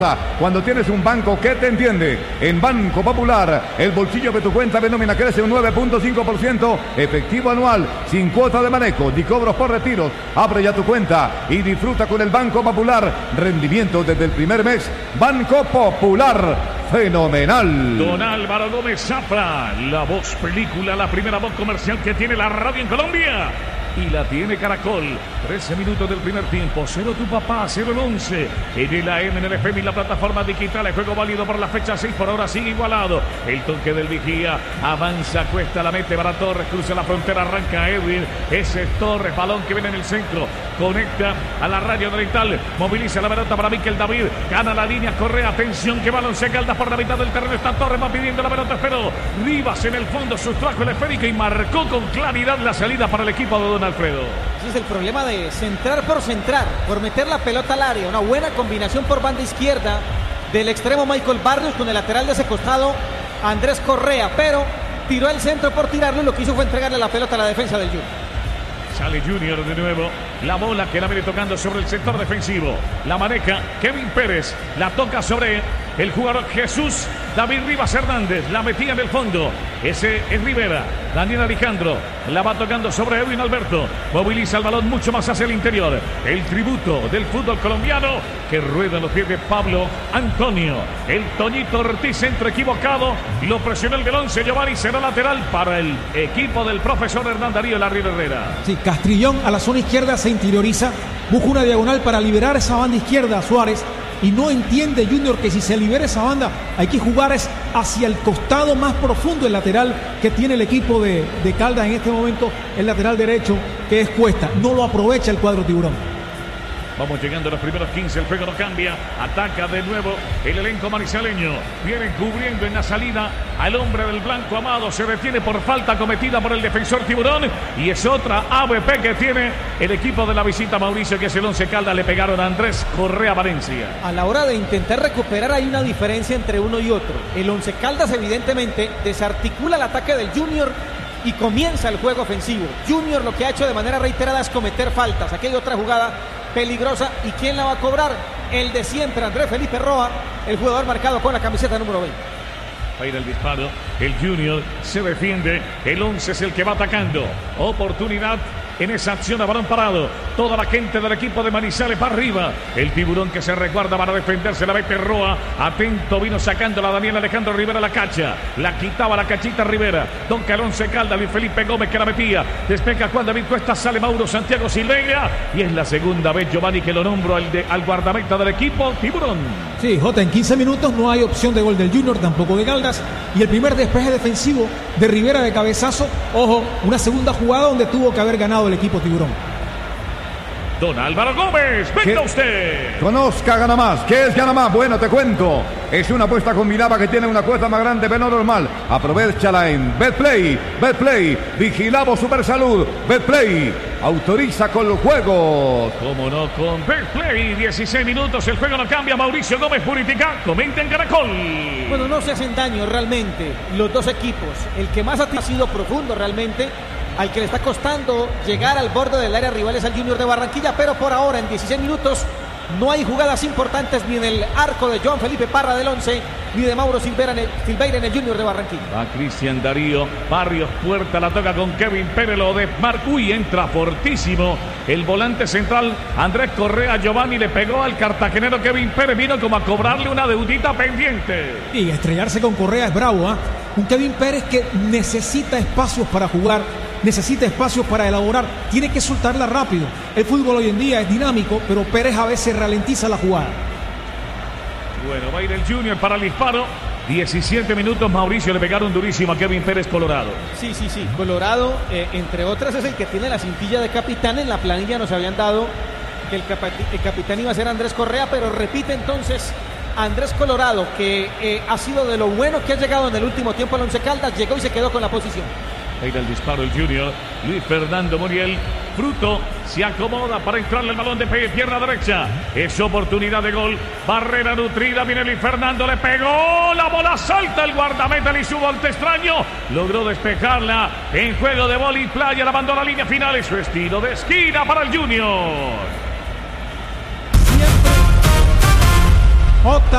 Cuando tienes un banco que te entiende, en Banco Popular, el bolsillo de tu cuenta de nómina crece un 9.5%, efectivo anual, sin cuota de manejo, ni cobros por retiros. Abre ya tu cuenta y disfruta con el Banco Popular. Rendimiento desde el primer mes. Banco Popular, fenomenal. Don Álvaro Gómez Zafra, la voz película, la primera voz comercial que tiene la radio en Colombia. Y la tiene Caracol. 13 minutos del primer tiempo. 0 tu papá, 0 el 11. En el AM, en el FM y la plataforma digital. El juego válido por la fecha 6. Por ahora sigue igualado. El toque del vigía. Avanza, cuesta, la mete para Torres. Cruza la frontera, arranca Edwin. Ese es Torres. Balón que viene en el centro. Conecta a la radio oriental. Moviliza la pelota para Miquel David. Gana la línea, Correa. Atención que balón se calda por la mitad del terreno. Está Torres, va pidiendo la pelota. Pero Rivas en el fondo sustrajo el esférico y marcó con claridad la salida para el equipo de Don Alfredo. Ese es el problema de centrar, por meter la pelota al área. Una buena combinación por banda izquierda del extremo Michael Barrios con el lateral de ese costado Andrés Correa, pero tiró el centro por tirarlo y lo que hizo fue entregarle la pelota a la defensa del Junior. Sale Junior de nuevo. La bola que la viene tocando sobre el sector defensivo. La maneja Kevin Pérez. La toca sobre el jugador Jesús David Rivas Hernández. La metía en el fondo. Ese es Rivera. Daniel Alejandro. La va tocando sobre Edwin Alberto. Moviliza el balón mucho más hacia el interior. El tributo del fútbol colombiano que rueda en los pies de Pablo Antonio. El Toñito Ortiz, centro equivocado. Lo presionó el del 11. Giovanni será lateral para el equipo del profesor Hernán Darío Larry Herrera. Sí, Castrillón a la zona izquierda se interioriza. Busca una diagonal para liberar esa banda izquierda a Suárez. Y no entiende Junior que si se libera esa banda hay que jugar es hacia el costado más profundo, el lateral que tiene el equipo de Caldas en este momento, el lateral derecho, que es Cuesta. No lo aprovecha el cuadro tiburón. Vamos llegando a los primeros 15, el juego no cambia, ataca de nuevo el elenco manizaleño, viene cubriendo en la salida al hombre del blanco Amado, se detiene por falta cometida por el defensor Tiburón y es otra ABP que tiene el equipo de la visita Mauricio, que es el 11 Caldas. Le pegaron a Andrés Correa Valencia. A la hora de intentar recuperar hay una diferencia entre uno y otro. El 11 Caldas evidentemente desarticula el ataque del Junior y comienza el juego ofensivo. Junior lo que ha hecho de manera reiterada es cometer faltas. Aquí hay otra jugada peligrosa. ¿Y quién la va a cobrar? El de siempre, Andrés Felipe Roa, el jugador marcado con la camiseta número 20. Va a ir el disparo, el Junior se defiende, el 11 es el que va atacando. Oportunidad en esa acción a balón parado. Toda la gente del equipo de Manizales para arriba. El Tiburón que se resguarda para defenderse. La mete Roa. Atento, vino sacándola Daniel Alejandro Rivera la cacha. La quitaba la cachita Rivera. Don Calón se calda. Luis Felipe Gómez que la metía. Despeja Juan David Cuesta. Sale Mauro Santiago Silveira. Y es la segunda vez, Giovanni, que lo nombro al guardameta del equipo Tiburón. Sí, Jota, en 15 minutos no hay opción de gol del Junior, tampoco de Caldas. Y el primer despeje defensivo de Rivera de cabezazo. Ojo, una segunda jugada donde tuvo que haber ganado el equipo Tiburón. Don Álvaro Gómez, venga usted. Conozca Gana Más. ¿Qué es Gana Más? Bueno, te cuento. Es una apuesta combinada que tiene una cuota más grande de lo normal. Aprovechala en Betplay. Betplay, vigilamos Supersalud. Betplay, autoriza con los juegos. Cómo no, con Betplay. 16 minutos, el juego no cambia. Mauricio Gómez Puritica, comenta en Caracol. Bueno, no se hacen daño realmente los dos equipos. El que más ha sido profundo realmente, al que le está costando llegar al borde del área rival es al Junior de Barranquilla, pero por ahora en 16 minutos no hay jugadas importantes ni en el arco de Joan Felipe Parra del 11 ni de Mauro Silveira en el Junior de Barranquilla. Va Cristian Darío Barrios, puerta, la toca con Kevin Pérez, lo de Marco y entra fortísimo el volante central Andrés Correa. Giovanni le pegó al cartagenero Kevin Pérez, vino como a cobrarle una deudita pendiente. Y estrellarse con Correa es bravo, ¿eh? Un Kevin Pérez que necesita espacios para jugar, necesita espacios para elaborar, tiene que soltarla rápido. El fútbol hoy en día es dinámico, pero Pérez a veces ralentiza la jugada. Bueno, va a ir el Junior para el disparo. 17 minutos, Mauricio, le pegaron durísimo a Kevin Pérez, Colorado. Sí, Colorado, entre otras, es el que tiene la cintilla de capitán. En la planilla nos habían dado que el capitán iba a ser Andrés Correa, pero repite entonces Andrés Colorado, que ha sido de lo bueno que ha llegado en el último tiempo al 11 Caldas, llegó y se quedó con la posición. Ahí va el disparo el Junior. Luis Fernando Muriel. Fruto se acomoda para entrarle el balón de pierna derecha. Es oportunidad de gol. Barrera nutrida. Viene Luis Fernando. Le pegó. La bola salta. El guardameta le hizo un volte extraño. Logró despejarla en juego de vóley playa. La mandó a la línea final. Es su estilo de esquina para el Junior.